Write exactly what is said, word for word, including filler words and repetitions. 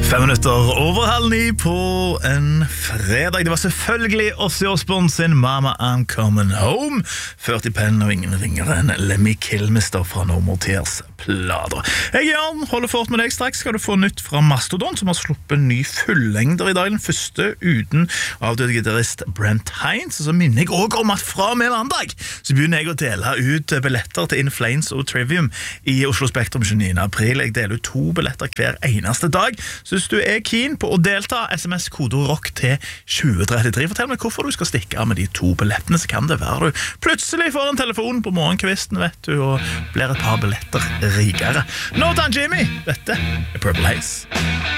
Fem minutter over halv ni på en fredag. Det var selvfølgelig Ozzy Osbourne sin Mama I'm Coming Home, ført i pennen og ingen ringere enn Lemmy Kilmister fra No More Tears plader. Jeg Jan, holder fort med deg. Straks skal du få nytt fra Mastodon, som har sluppet en ny fullengder i dag, den første uten avdøde gitarist Brent Hines. Og så minner jeg også om at fra og med mandag så begynner jeg å dele ut billetter til In Flames og Trivium i Oslo Spektrum tjueniende april. Jeg deler ut to billetter hver eneste dag. Så hvis du er keen på å delta, sms kodo rock til tjue trettitre. Fortell meg hvorfor du skal stikke av med de to billettene, så kan det være du plutselig får en telefon på morgenkvisten, vet du, og blir et par billetter rikere. Nå tar Jimmy, dette er Purple Haze.